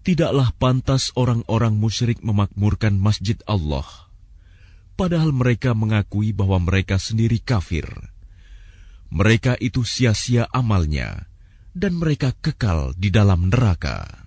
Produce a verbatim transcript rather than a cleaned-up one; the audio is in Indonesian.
Tidaklah pantas orang-orang musyrik memakmurkan masjid Allah, padahal mereka mengakui bahwa mereka sendiri kafir. Mereka itu sia-sia amalnya, dan mereka kekal di dalam neraka.